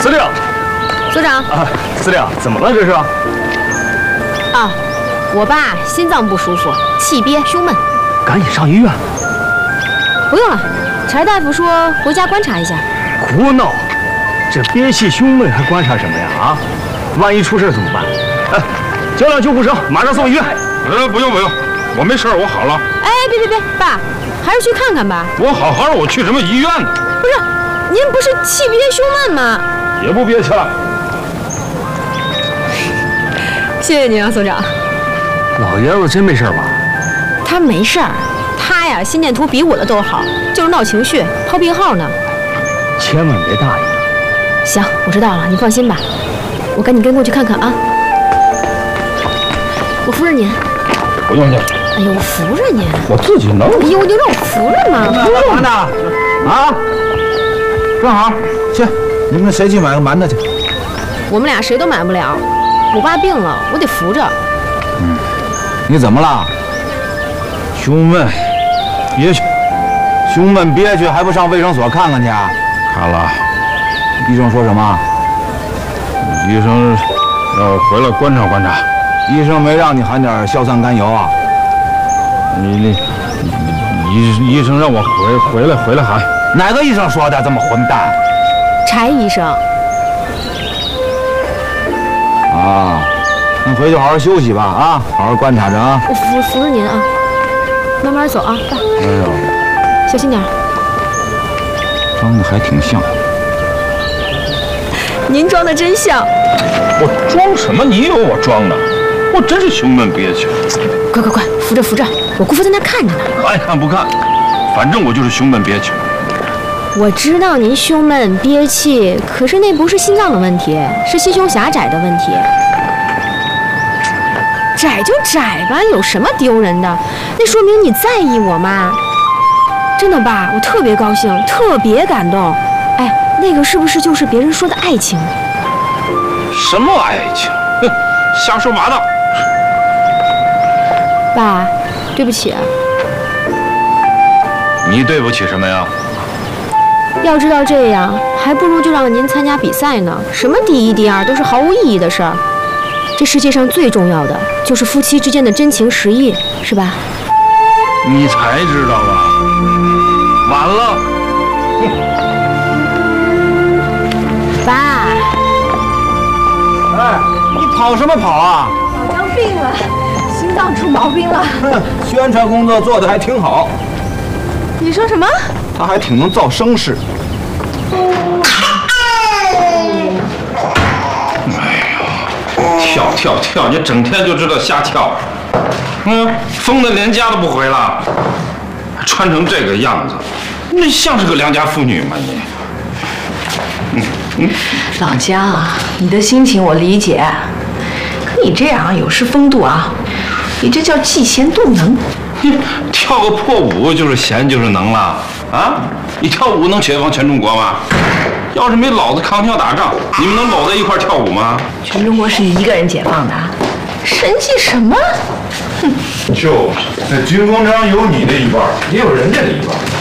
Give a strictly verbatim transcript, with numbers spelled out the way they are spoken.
司令， 所长。 啊，司令，怎么了这是？啊， 我爸心脏不舒服，气憋胸闷， 赶紧上医院。 不用了，柴大夫说回家观察一下。 胡闹！这憋气胸闷还观察什么呀？啊，万一出事怎么办？哎，叫辆救护车，马上送医院。 呃，不用不用，我没事，我好了。 哎，别别别，爸，还是去看看吧。 我好好的，我去什么医院呢？ 不是，您不是气憋胸闷吗？ 也不憋气了。 谢谢您啊，所长。 老爷子真没事吧？ 他没事儿，他呀心电图比我的都好，就是闹情绪，抛病号呢。 千万别大意。 行，我知道了，你放心吧，我赶紧跟过去看看啊。我扶着您。 不用去。 哎呦，我扶着您。 我自己能。 哎呦，你就让我扶着嘛。 干嘛呢？啊，正好，去，你们谁去买个馒头去？ 我们俩谁都买不了，我爸病了，我得扶着。 嗯，你怎么了？胸闷，憋屈，胸闷憋屈还不上卫生所看看去啊？ 看了， 医生说什么？ 医生让我回来观察观察。 医生没让你含点硝酸甘油啊？ 你那医医生让我回回来回来喊。 哪个医生说的？这么混蛋？ 柴医生。 啊，那回去好好休息吧啊，好好观察着啊。 我扶扶着您啊，慢慢走啊，爸。 哎呦， 小心点。 装的还挺像。 您装的真像。 我装什么？你以为我装的？我真是胸闷憋屈。 快快快，扶着扶着，我姑父在那看着呢。 爱看不看，反正我就是胸闷憋屈。 我知道您胸闷憋气，可是那不是心脏的问题，是心胸狭窄的问题。窄就窄吧，有什么丢人的？那说明你在意我嘛。真的爸，我特别高兴，特别感动。哎，那个是不是就是别人说的爱情？ 什么爱情？哼，瞎说八道。 爸，对不起。 你对不起什么呀？ 要知道这样，还不如就让您参加比赛呢。什么第一、第二都是毫无意义的事儿。这世界上最重要的就是夫妻之间的真情实意，是吧？ 你才知道啊！晚了。 爸。 哎，你跑什么跑啊？ 老张病了，心脏出毛病了。 哼，宣传工作做得还挺好。 你说什么？ 他还挺能造声势。 哎呦，跳跳跳！你整天就知道瞎跳。嗯，疯的连家都不回了，穿成这个样子，你像是个良家妇女吗你？嗯嗯。 老姜啊，你的心情我理解，可你这样有失风度啊！你这叫嫉贤妒能。 跳个破舞就是贤就是能了啊！你跳舞能解放全中国吗？要是没老子扛枪打仗，你们能搂在一块跳舞吗？ 全中国是你一个人解放的，神气什么？哼！ 就是，那军功章有你的一半，也有人家的一半。